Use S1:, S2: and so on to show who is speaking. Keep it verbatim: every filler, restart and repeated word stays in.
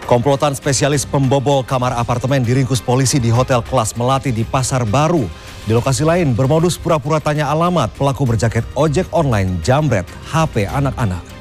S1: Komplotan spesialis pembobol kamar apartemen diringkus polisi di Hotel Kelas Melati di Pasar Baru. Di lokasi lain bermodus pura-pura tanya alamat, pelaku berjaket ojek online jambret H P anak-anak.